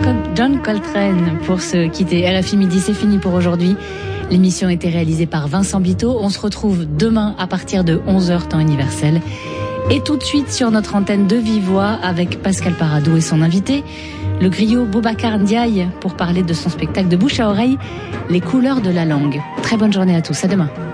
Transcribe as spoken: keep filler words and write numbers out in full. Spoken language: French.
John Coltrane pour se quitter. R F I Midi, c'est fini pour aujourd'hui. L'émission a été réalisée par Vincent Biteau. On se retrouve demain à partir de onze heures temps universel. Et tout de suite sur notre antenne de Vive Voix avec Pascal Paradou et son invité, le griot Boubacar Ndiaye, pour parler de son spectacle de bouche à oreille, Les couleurs de la langue. Très bonne journée à tous, à demain.